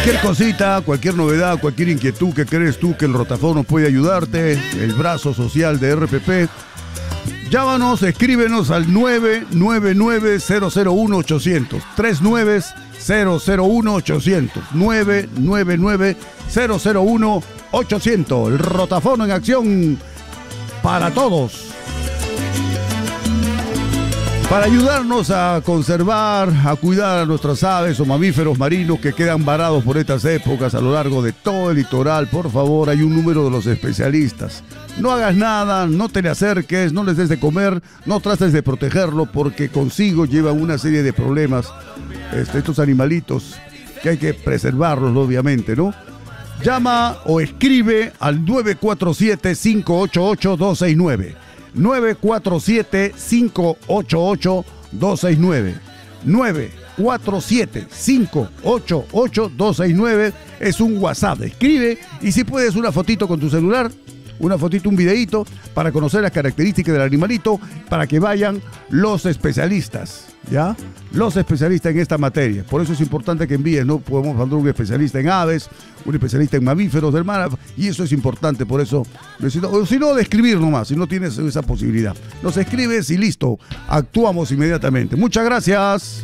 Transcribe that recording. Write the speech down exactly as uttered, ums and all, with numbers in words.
Cualquier cosita, cualquier novedad, cualquier inquietud que crees tú que el Rotafono puede ayudarte, el brazo social de R P P, llámanos, escríbenos al nueve nueve nueve, cero cero uno, ochocientos, tres nueve cero cero uno, ochocientos, nueve nueve nueve, cero cero uno, ochocientos. El Rotafono en acción para todos. Para ayudarnos a conservar, a cuidar a nuestras aves o mamíferos marinos que quedan varados por estas épocas a lo largo de todo el litoral, por favor, hay un número de los especialistas. No hagas nada, no te le acerques, no les des de comer, no trates de protegerlo porque consigo llevan una serie de problemas este, estos animalitos que hay que preservarlos, obviamente, ¿no? Llama o escribe al nueve cuatro siete, cinco ocho ocho, dos seis nueve. nueve cuatro siete, cinco ocho ocho, dos seis nueve. nueve cuatro siete, cinco ocho ocho, dos seis nueve es un WhatsApp. Escribe y si puedes una fotito con tu celular, una fotito, un videíto para conocer las características del animalito para que vayan los especialistas, ¿ya? Los especialistas en esta materia. Por eso es importante que envíes, ¿no? Podemos mandar un especialista en aves, un especialista en mamíferos del mar, y eso es importante, por eso necesito, o si no, de escribir nomás, si no tienes esa posibilidad. Nos escribes y listo, actuamos inmediatamente. Muchas gracias.